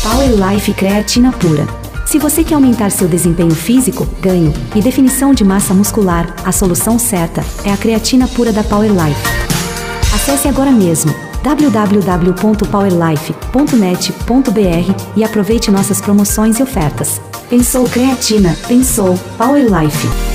Power Life Creatina Pura. Se você quer aumentar seu desempenho físico, ganho e definição de massa muscular, a solução certa é a creatina pura da Power Life. Acesse agora mesmo www.powerlife.net.br e aproveite nossas promoções e ofertas. Pensou creatina, pensou Power Life.